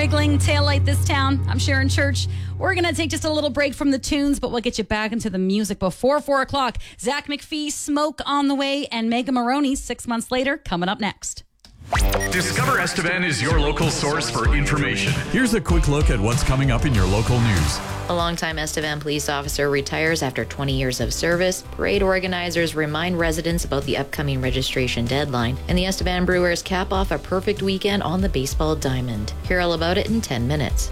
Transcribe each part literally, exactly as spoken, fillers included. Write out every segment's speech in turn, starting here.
straggling taillight this town. I'm Sharon Church. We're going to take just a little break from the tunes, but we'll get you back into the music before four o'clock. Zach McPhee, Smoke on the way, and Mega Maroney, six months later, coming up next. Discover Estevan is your local source for information. Here's a quick look at what's coming up in your local news. A longtime Estevan police officer retires after twenty years of service. Parade organizers remind residents about the upcoming registration deadline. And the Estevan Brewers cap off a perfect weekend on the baseball diamond. Hear all about it in ten minutes.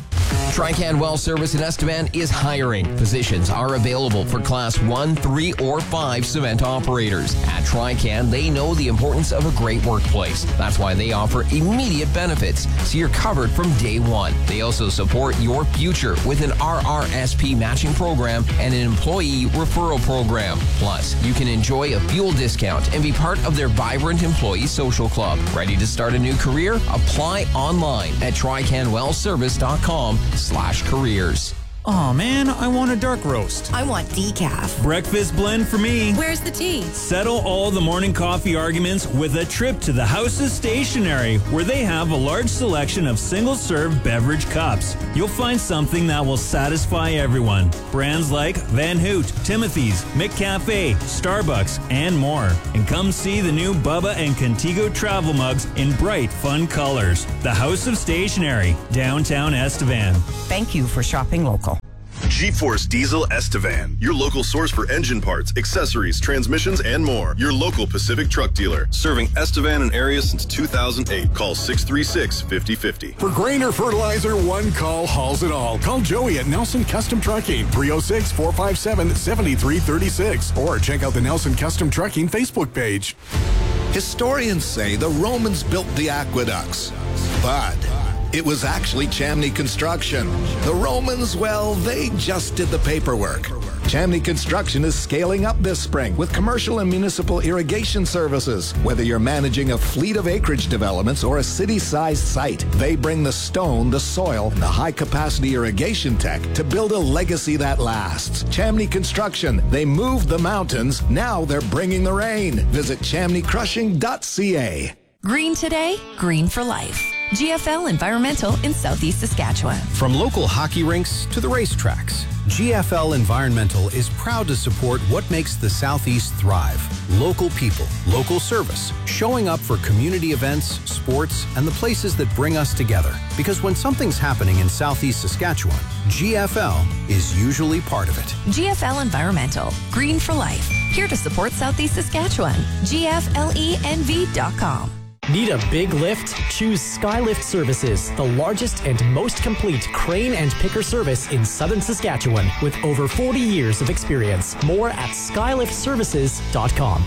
Trican Well Service in Estevan is hiring. Positions are available for Class one, three, or five cement operators. At Trican, they know the importance of a great workplace. That's why they offer immediate benefits, so you're covered from day one. They also support your future with an R R S P matching program and an employee referral program. Plus, you can enjoy a fuel discount and be part of their vibrant employee social club. Ready to start a new career? Apply online at trican well service dot com slash careers. Aw, man, I want a dark roast. I want decaf. Breakfast blend for me. Where's the tea? Settle all the morning coffee arguments with a trip to the House of Stationery, where they have a large selection of single-serve beverage cups. You'll find something that will satisfy everyone. Brands like Van Hoot, Timothy's, McCafe, Starbucks, and more. And come see the new Bubba and Contigo travel mugs in bright, fun colors. The House of Stationery, downtown Estevan. Thank you for shopping local. G-Force Diesel Estevan, your local source for engine parts, accessories, transmissions, and more. Your local Pacific truck dealer, serving Estevan and area since two thousand eight. Call six three six, five zero five zero. For grain or fertilizer, one call hauls it all. Call Joey at Nelson Custom Trucking, three oh six, four five seven, seven three three six. Or check out the Nelson Custom Trucking Facebook page. Historians say the Romans built the aqueducts, but it was actually Chamney Construction. The Romans, well, they just did the paperwork. Chamney Construction is scaling up this spring with commercial and municipal irrigation services. Whether you're managing a fleet of acreage developments or a city-sized site, they bring the stone, the soil, and the high-capacity irrigation tech to build a legacy that lasts. Chamney Construction, they moved the mountains, now they're bringing the rain. Visit chamney crushing dot c a. Green today, green for life. G F L Environmental in Southeast Saskatchewan. From local hockey rinks to the racetracks, G F L Environmental is proud to support what makes the Southeast thrive. Local people, local service, showing up for community events, sports, and the places that bring us together. Because when something's happening in Southeast Saskatchewan, G F L is usually part of it. G F L Environmental, green for life. Here to support Southeast Saskatchewan. G F L E N V dot com. Need a big lift? Choose Skylift Services, the largest and most complete crane and picker service in southern Saskatchewan with over forty years of experience. More at skylift services dot com.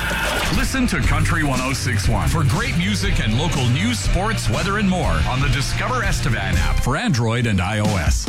Listen to Country one oh six point one for great music and local news, sports, weather, and more on the Discover Estevan app for Android and iOS.